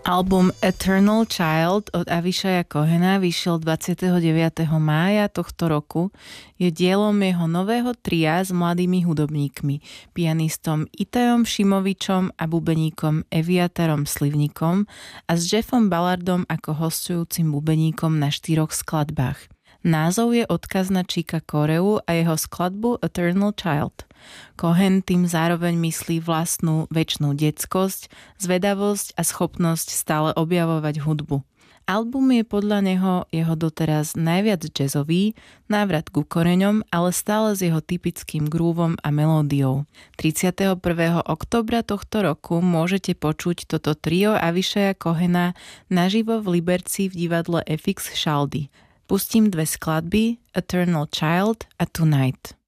Album Eternal Child od Avishaya Cohena vyšiel 29. mája tohto roku. Je dielom jeho nového tria s mladými hudobníkmi, pianistom Itajom Šimovičom a bubeníkom Eviatarom Slivnikom a s Jeffom Ballardom ako hostujúcim bubeníkom na 4 skladbách. Názov je odkaz na Chicka Coreu a jeho skladbu Eternal Child. Cohen tým zároveň myslí vlastnú večnú detskosť, zvedavosť a schopnosť stále objavovať hudbu. Album je podľa neho jeho doteraz najviac jazzový, návrat ku koreňom, ale stále s jeho typickým groovom a melódiou. 31. októbra tohto roku môžete počuť toto trio Avishaya Cohena naživo v Liberci v divadle FX Šaldy. Pustím 2 skladby, Eternal Child a Tonight.